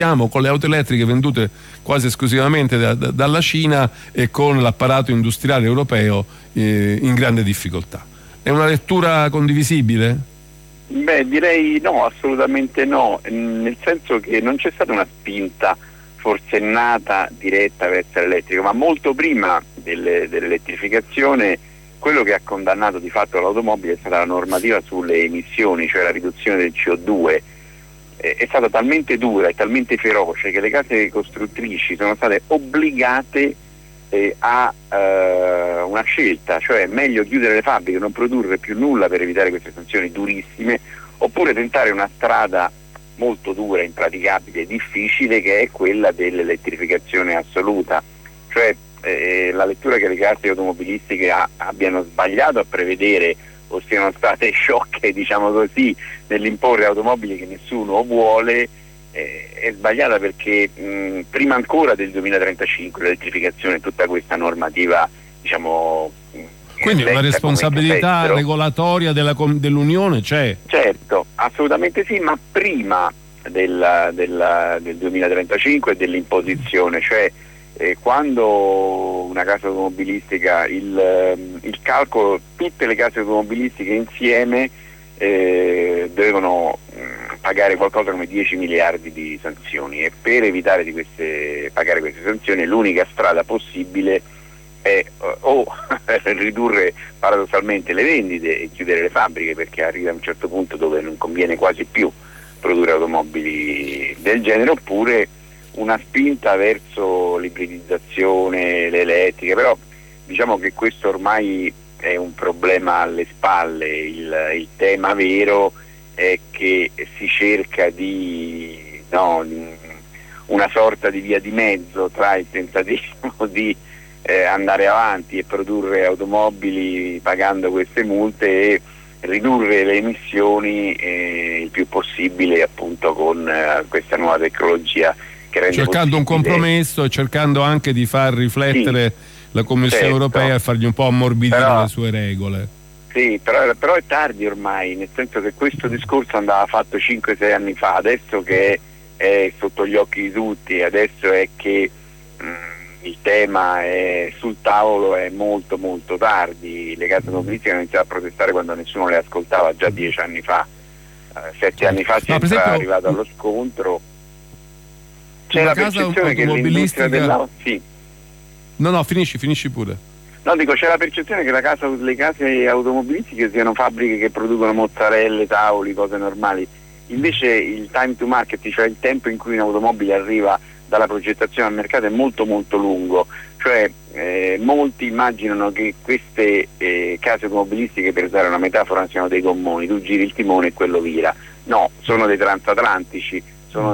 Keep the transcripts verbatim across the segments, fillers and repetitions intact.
con le auto elettriche vendute quasi esclusivamente da, da, dalla Cina e con l'apparato industriale europeo eh, in grande difficoltà. È una lettura condivisibile? Beh, direi no, assolutamente no, nel senso che non c'è stata una spinta forsennata diretta verso l'elettrico, ma molto prima delle, dell'elettrificazione quello che ha condannato di fatto l'automobile è stata la normativa sulle emissioni, cioè la riduzione del C O due. È stata talmente dura e talmente feroce che le case costruttrici sono state obbligate eh, a eh, una scelta, cioè meglio chiudere le fabbriche, non produrre più nulla per evitare queste sanzioni durissime, oppure tentare una strada molto dura, impraticabile, difficile, che è quella dell'elettrificazione assoluta. Cioè eh, la lettura che le case automobilistiche ha, abbiano sbagliato a prevedere o siano state sciocche, diciamo così, nell'imporre automobili che nessuno vuole, eh, è sbagliata perché mh, prima ancora del duemilatrentacinque l'elettrificazione, tutta questa normativa, diciamo, quindi una responsabilità regolatoria della, dell'Unione c'è? Certo, assolutamente sì, ma prima del, del, del duemilatrentacinque e dell'imposizione, cioè eh, quando una casa automobilistica, il, il calcolo, tutte le case automobilistiche insieme eh, dovevano mh, pagare qualcosa come dieci miliardi di sanzioni, e per evitare di queste, pagare queste sanzioni l'unica strada possibile è o ridurre paradossalmente le vendite e chiudere le fabbriche, perché arriva a un certo punto dove non conviene quasi più produrre automobili del genere, oppure una spinta verso l'ibridizzazione, le elettriche. Però diciamo che questo ormai è un problema alle spalle. Il, il tema vero è che si cerca di, no, una sorta di via di mezzo tra il tentativo di eh, andare avanti e produrre automobili pagando queste multe e ridurre le emissioni eh, il più possibile, appunto, con eh, questa nuova tecnologia che rende cercando possibile... un compromesso e cercando anche di far riflettere sì, la Commissione certo. europea e fargli un po' ammorbidire però, le sue regole. Sì, però, però è tardi ormai, nel senso che questo discorso andava fatto cinque sei anni fa, adesso che è, è sotto gli occhi di tutti, adesso è che mh, il tema è sul tavolo, è molto molto tardi. Le case automobilistiche hanno iniziato a protestare quando nessuno le ascoltava già dieci anni fa, uh, sette anni fa si no, è esempio, arrivato allo scontro. C'è la percezione che l'industria della... Sì. No, no, finisci, finisci pure. No, dico, c'è la percezione che la casa, le case automobilistiche siano fabbriche che producono mozzarelle, tavoli, cose normali. Invece il time to market, cioè il tempo in cui un'automobile arriva dalla progettazione al mercato, è molto molto lungo. Cioè eh, molti immaginano che queste eh, case automobilistiche, per usare una metafora, siano dei gommoni, tu giri il timone e quello vira. No, sono dei transatlantici, sono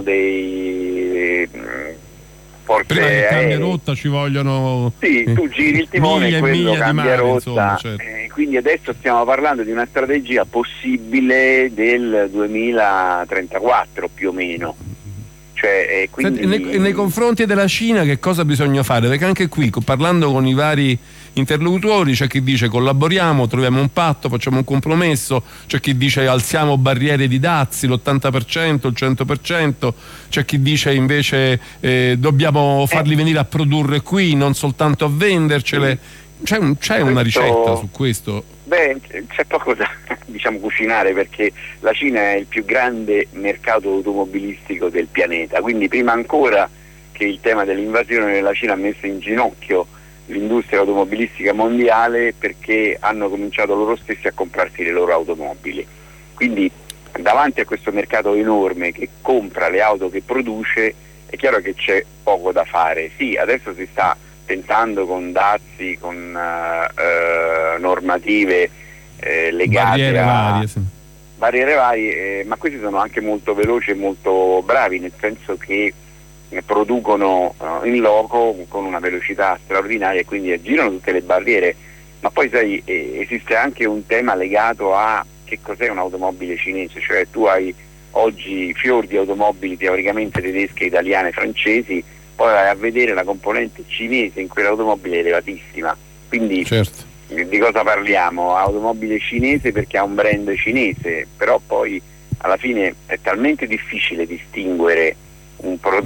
dei eh, forze prima che cambia rotta ci vogliono sì, tu giri il timone e quello cambia mare, rotta, insomma, certo. eh, quindi adesso stiamo parlando di una strategia possibile del duemilatrentaquattro più o meno. Cioè, eh, quindi... Senti, nei, nei confronti della Cina che cosa bisogna fare? Perché anche qui, parlando con i vari interlocutori, c'è chi dice collaboriamo, troviamo un patto, facciamo un compromesso, c'è chi dice alziamo barriere di dazi, l'ottanta per cento, il cento per cento, c'è chi dice invece eh, dobbiamo farli eh. venire a produrre qui, non soltanto a vendercele. C'è, un, c'è una ricetta su questo? Beh, c'è poco da diciamo cucinare, perché la Cina è il più grande mercato automobilistico del pianeta, quindi prima ancora che il tema dell'invasione, la Cina ha messo in ginocchio l'industria automobilistica mondiale, perché hanno cominciato loro stessi a comprarsi le loro automobili. Quindi davanti a questo mercato enorme che compra le auto che produce, è chiaro che c'è poco da fare. Sì, adesso si sta tentando con dazi, con uh, uh, normative eh, legate barriere a varie, sì. barriere varie, eh, ma questi sono anche molto veloci e molto bravi, nel senso che eh, producono uh, in loco con una velocità straordinaria e quindi aggirano tutte le barriere. Ma poi sai, eh, esiste anche un tema legato a che cos'è un'automobile cinese, cioè tu hai oggi fior di automobili teoricamente tedesche, italiane, francesi, poi vai a vedere la componente cinese in quell'automobile è elevatissima, quindi certo. di cosa parliamo? Automobile cinese perché ha un brand cinese, però poi alla fine è talmente difficile distinguere un, pro,